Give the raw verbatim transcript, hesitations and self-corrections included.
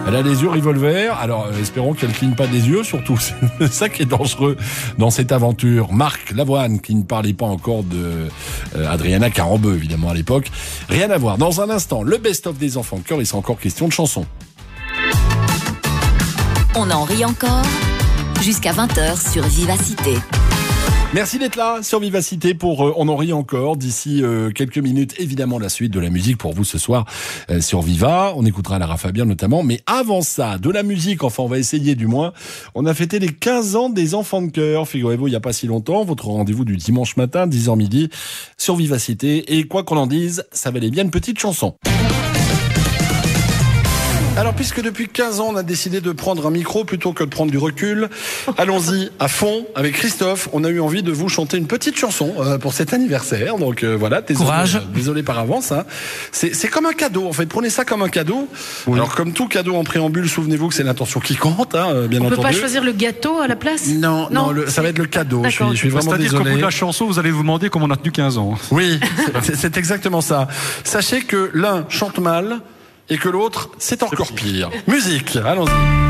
Elle a les yeux revolver, alors euh, espérons qu'elle cligne pas des yeux, surtout. C'est ça qui est dangereux dans cette aventure. Marc Lavoine, qui ne parlait pas encore de euh, Adriana Carambeu, évidemment, à l'époque. Rien à voir. Dans un instant, le best-of des enfants de chœur, il sera encore question de chansons. On en rit encore jusqu'à vingt heures sur Vivacité. Merci d'être là sur Vivacité pour euh, On en rit encore. D'ici euh, quelques minutes, évidemment, la suite de la musique pour vous ce soir euh, sur Viva. On écoutera Lara Fabian notamment. Mais avant ça, de la musique, enfin on va essayer du moins. On a fêté les quinze ans des enfants de chœur. Figurez-vous, il n'y a pas si longtemps. Votre rendez-vous du dimanche matin, dix heures midi, sur Vivacité. Et quoi qu'on en dise, ça valait bien une petite chanson. Alors, puisque depuis quinze ans, on a décidé de prendre un micro plutôt que de prendre du recul, allons-y à fond avec Christophe. On a eu envie de vous chanter une petite chanson euh, pour cet anniversaire. Donc euh, voilà, désolé, courage. Euh, désolé par avance. Hein. C'est, c'est comme un cadeau, en fait. Prenez ça comme un cadeau. Oui. Alors, comme tout cadeau en préambule, souvenez-vous que c'est l'intention qui compte, hein, bien on entendu. On peut pas choisir le gâteau à la place ? Non, non, non le, ça va être le cadeau. Je suis, je suis vraiment C'est-à-dire désolé. qu'au bout de la chanson, vous allez vous demander comment on a tenu quinze ans. Oui, c'est, c'est exactement ça. Sachez que l'un chante mal et que l'autre, c'est encore pire. Musique, allons-y.